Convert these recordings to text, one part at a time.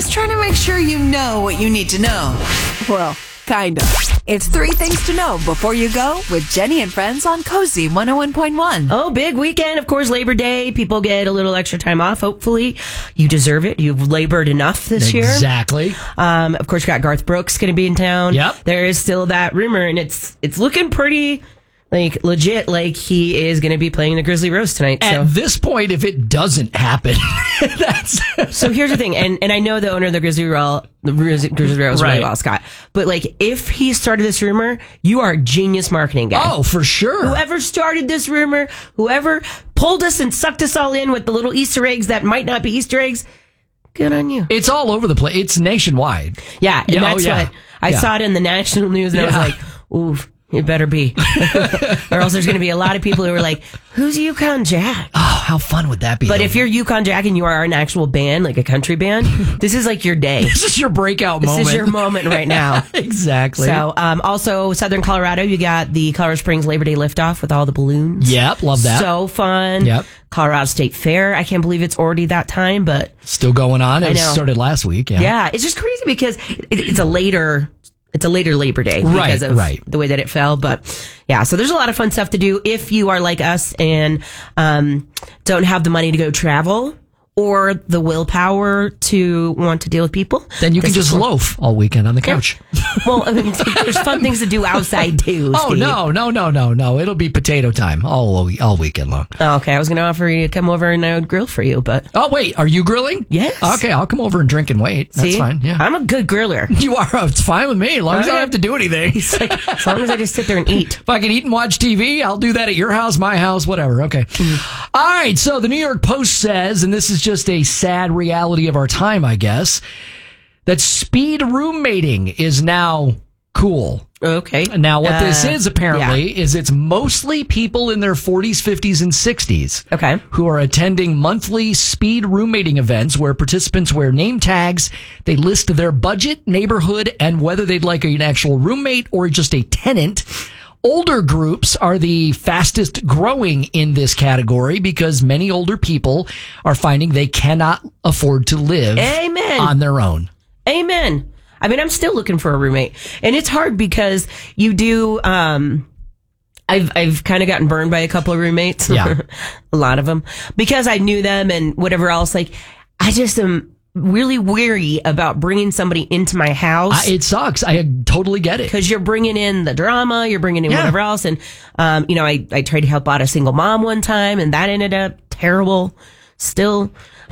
just trying to make sure you know what you need to know. Well, kind of. It's 3 things to know before you go with Jenny and Friends on Cozy 101.1. Oh, big weekend. Of course, Labor Day. People get a little extra time off, hopefully. You deserve it. You've labored enough this year. Exactly. Of course, you got Garth Brooks going to be in town. Yep. There is still that rumor, and it's looking pretty... like, legit, like he is going to be playing the Grizzly Rose tonight. At this point, if it doesn't happen, that's... So here's the thing, and I know the owner of the Grizzly Rose really well, Scott. But, like, if he started this rumor, you are a genius marketing guy. Oh, for sure. Whoever started this rumor, whoever pulled us and sucked us all in with the little Easter eggs that might not be Easter eggs, good on you. It's all over the place. It's nationwide. Yeah, and that's what... I saw it in the national news, and I was like, oof. It better be. Or else there's going to be a lot of people who are like, who's Yukon Jack? Oh, how fun would that be? But if you're Yukon Jack and you are an actual band, like a country band, this is like your day. This is your breakout moment. This is your moment right now. Exactly. So, also, Southern Colorado, you got the Colorado Springs Labor Day liftoff with all the balloons. Yep, love that. So fun. Yep. Colorado State Fair. I can't believe it's already that time, but... Still going on. It know. started last week. Yeah, it's just crazy because it's a later Labor Day because of the way that it fell. But yeah, so there's a lot of fun stuff to do if you are like us and don't have the money to go travel or the willpower to want to deal with people. Then you can just loaf all weekend on the couch. Well, I mean, there's fun things to do outside too, Oh, Steve. no. It'll be potato time all weekend long. Oh, okay, I was going to offer you to come over and I would grill for you, but... Oh, wait, are you grilling? Yes. Okay, I'll come over and drink and wait. That's fine, yeah. I'm a good griller. You are. It's fine with me, as long as I don't have to do anything. As long as I just sit there and eat. If I can eat and watch TV, I'll do that at your house, my house, whatever. Okay. All right, so the New York Post says, and this is just a sad reality of our time, I guess, that speed roommating is now cool. Okay. Now, what this is apparently is it's mostly people in their 40s, 50s, and 60s who are attending monthly speed roommating events where participants wear name tags. They list their budget, neighborhood, and whether they'd like an actual roommate or just a tenant. Older groups are the fastest growing in this category because many older people are finding they cannot afford to live on their own. Amen. I mean, I'm still looking for a roommate, and it's hard because you do. I've kind of gotten burned by a couple of roommates, a lot of them, because I knew them and whatever else. Like, I just am really weary about bringing somebody into my house. It sucks. I totally get it. Because you're bringing in the drama, you're bringing in whatever else. And, I tried to help out a single mom one time, and that ended up terrible still.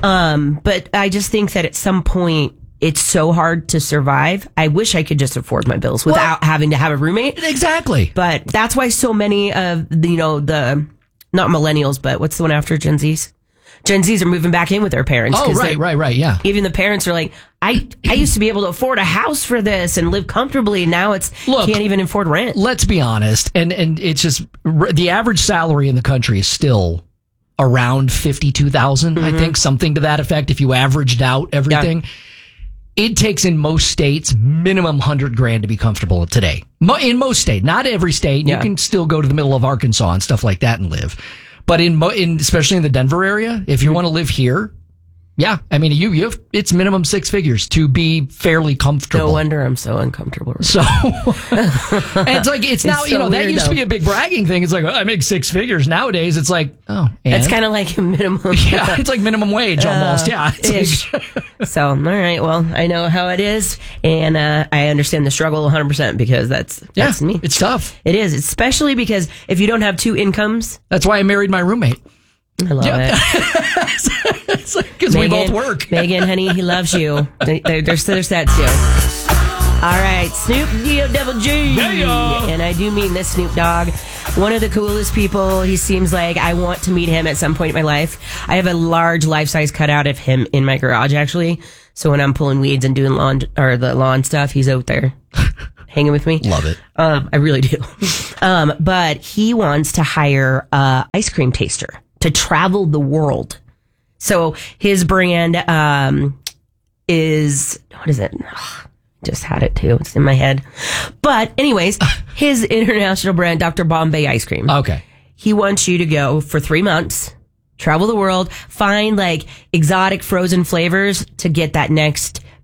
But I just think that at some point, it's so hard to survive. I wish I could just afford my bills without having to have a roommate. Exactly. But that's why so many of the not millennials, but what's the one after Gen Zs? Gen Zs are moving back in with their parents. Oh, right, yeah. Even the parents are like, I used to be able to afford a house for this and live comfortably. Now can't even afford rent. Let's be honest. And it's just, the average salary in the country is still around 52,000, I think, something to that effect, if you averaged out everything. Yeah. It takes in most states minimum $100,000 to be comfortable today. In most states, not every state. You can still go to the middle of Arkansas and stuff like that and live. But especially in the Denver area, if you want to live here, I mean, you have, it's minimum 6 figures to be fairly comfortable. No wonder I'm so uncomfortable. So, and it's like, it's now, so that used to be a big bragging thing. It's like, I make 6 figures. Nowadays, it's like, it's kind of like a minimum. Yeah, it's like minimum wage almost. Yeah. So, all right. Well, I know how it is. And I understand the struggle 100% because that's me. It's tough. It is, especially because if you don't have 2 incomes. That's why I married my roommate. I love it. Because we both work. Megan, honey, he loves you. There's that too. All right, Snoop Double G. Yeah. And I do mean this Snoop Dogg. One of the coolest people. He seems like I want to meet him at some point in my life. I have a large life-size cutout of him in my garage, actually. So when I'm pulling weeds and doing the lawn stuff, he's out there hanging with me. Love it. I really do. But he wants to hire an ice cream taster to travel the world. So his brand is, what is it? Just had it too. It's in my head. But anyways, his international brand, Dr. Bombay Ice Cream. Okay. He wants you to go for 3 months, travel the world, find like exotic frozen flavors to get that next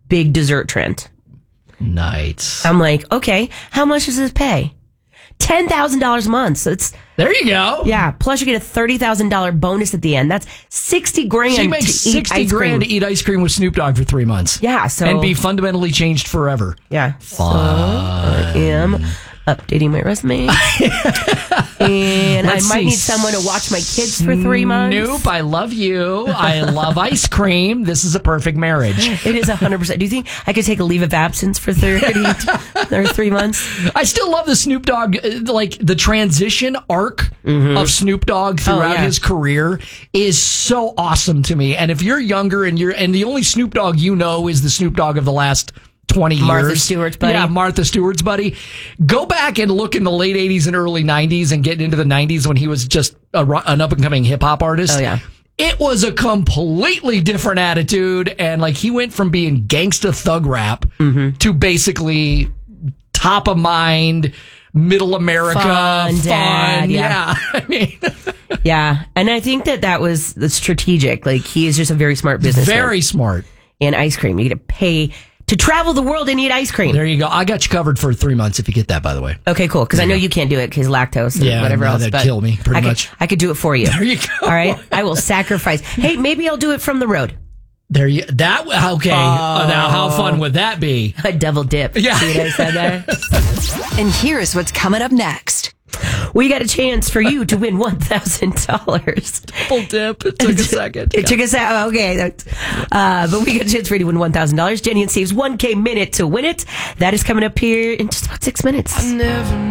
big dessert trend. Nice. I'm like, okay, how much does this pay? $10,000 a month. So it's There you go. yeah. Plus, you get a $30,000 bonus at the end. That's $60,000. She makes to eat ice $60,000 cream. to eat ice cream with Snoop Dogg for 3 months. Yeah. So And be fundamentally changed forever. yeah. So I am updating my resume, and Let's I might see. need someone to watch my kids for 3 months. Nope. I love you. I love ice cream. This is a perfect marriage. It is 100%. Do you think I could take a leave of absence for 30 or 3 months? I still love the Snoop Dogg, like the transition arc of Snoop Dogg throughout his career is so awesome to me. And if you're younger and the only Snoop Dogg you know is the Snoop Dogg of the last 20 years. Martha Stewart's buddy. Yeah, Martha Stewart's buddy. Go back and look in the late 80s and early 90s and get into the 90s when he was just an up-and-coming hip-hop artist. Oh, yeah. It was a completely different attitude. And like he went from being gangsta thug rap to basically top of mind, middle America, Fun, dad, yeah. I mean, Yeah. And I think that was the strategic. Like, he is just a very smart businessman. very smart. And ice cream. You get to pay to travel the world and eat ice cream. There you go. I got you covered for 3 months if you get that, by the way. Okay, cool. Because I know you can't do it because lactose and Yeah, whatever no, else. that'd but kill me, pretty much. I could do it for you. There you go. All right. I will sacrifice. Hey, maybe I'll do it from the road. Okay. Now, how fun would that be? A double dip. Yeah. See what I said there? And here's what's coming up next. We got a chance for you to win $1,000. Full dip. It took a second. It took us out. Okay. But we got a chance for you to win $1,000. Jenny and Steve's 1K minute to win it. That is coming up here in just about 6 minutes.